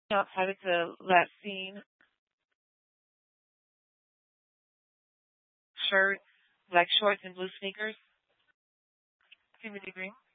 outside of the last scene, shirt, black shorts, and blue sneakers. Timothy Green.